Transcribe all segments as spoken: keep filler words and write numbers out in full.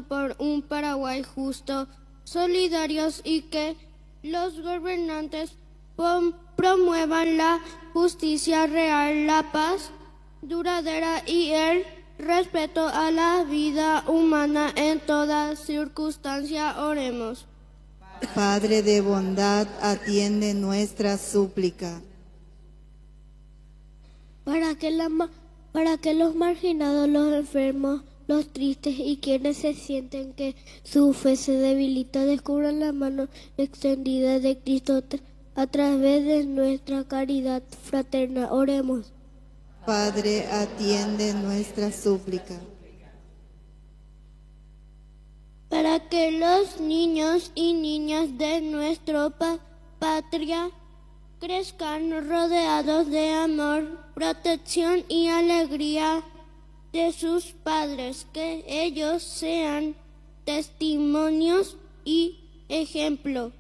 por un Paraguay justo, solidarios y que los gobernantes promuevan la justicia real, la paz duradera y el respeto a la vida humana en toda circunstancia. Oremos. Padre de bondad, atiende nuestra súplica. Para que, la, para que los marginados, los enfermos, los tristes y quienes se sienten que su fe se debilita descubran la mano extendida de Cristo a través de nuestra caridad fraterna. Oremos. Padre, atiende nuestra súplica. Para que los niños y niñas de nuestra pa patria crezcan rodeados de amor, protección y alegría de sus padres, que ellos sean testimonios y ejemplo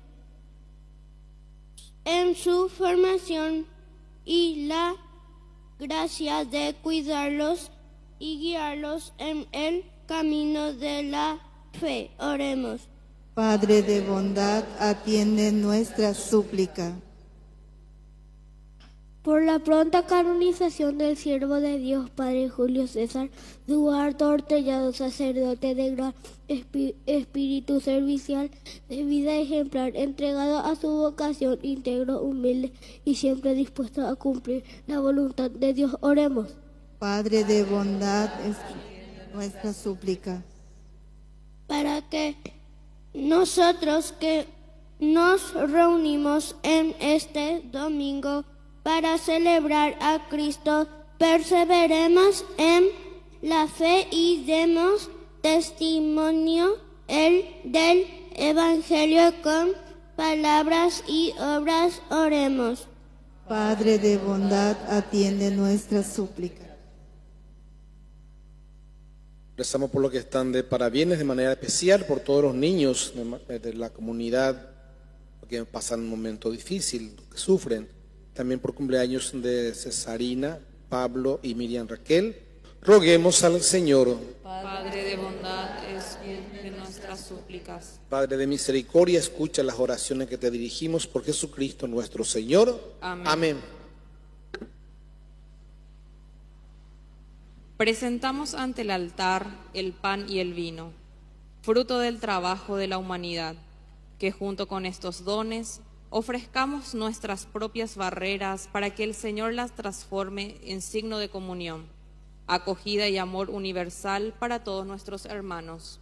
en su formación y la gracia de cuidarlos y guiarlos en el camino de la fe. Oremos. Padre de bondad, atiende nuestra súplica. Por la pronta canonización del siervo de Dios, Padre Julio César Duarte Ortellado, sacerdote de gran espíritu servicial, de vida ejemplar, entregado a su vocación, íntegro, humilde y siempre dispuesto a cumplir la voluntad de Dios. Oremos. Padre de bondad, es nuestra súplica. Para que nosotros que nos reunimos en este domingo para celebrar a Cristo, perseveremos en la fe y demos testimonio el, del Evangelio con palabras y obras. Oremos. Padre de bondad, atiende nuestra súplica. Rezamos por los que están de parabienes de manera especial, por todos los niños de, de la comunidad que pasan un momento difícil, que sufren. También por cumpleaños de Cesarina, Pablo y Miriam Raquel. Roguemos al Señor. Padre de bondad, escuche nuestras súplicas. Padre de misericordia, escucha las oraciones que te dirigimos por Jesucristo nuestro Señor. Amén. Amén. Presentamos ante el altar el pan y el vino, fruto del trabajo de la humanidad, que junto con estos dones ofrezcamos nuestras propias barreras para que el Señor las transforme en signo de comunión, acogida y amor universal para todos nuestros hermanos.